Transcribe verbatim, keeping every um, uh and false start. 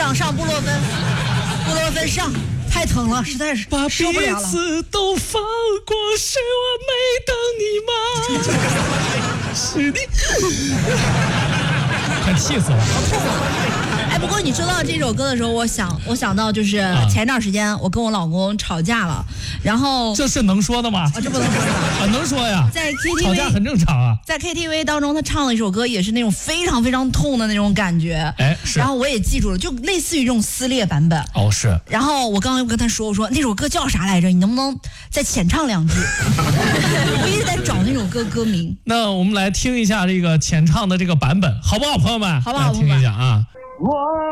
上上布洛芬，布洛芬上，太疼了，实在是受不了了。 把彼此都放过，是我没等你吗？是你，快气死我！ 哎，不过你说到这首歌的时候，我想我想到就是前一段时间我跟我老公吵架了，然后这是能说的吗？ 啊，这不能说的啊，能说呀。 在 K T V 吵架很正常啊。 在 K T V 当中，他唱了一首歌，也是那种非常非常痛的那种感觉。 哎，是。 然后我也记住了，就类似于这种撕裂版本。 哦，是。 然后我刚刚又跟他说，我说那首歌叫啥来着？你能不能再浅唱两句？我一直在找那首歌歌名。 那我们来听一下这个浅唱的这个版本，好不好，朋友们？ 好不好？ 来听一下啊。我